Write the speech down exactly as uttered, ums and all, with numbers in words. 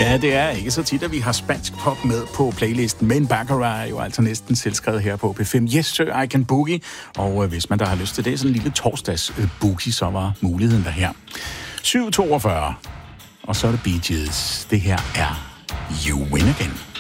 Ja, det er ikke så tit, at vi har spansk pop med på playlisten, men Baccarat er jo altså næsten selvskrevet her på P fem. Yes, sir, I can boogie. Og hvis man der har lyst til det, sådan en lille torsdags boogie, så var muligheden der her. syv toogfyrre. Og så er det Bee Gees. Det her er You Win Again.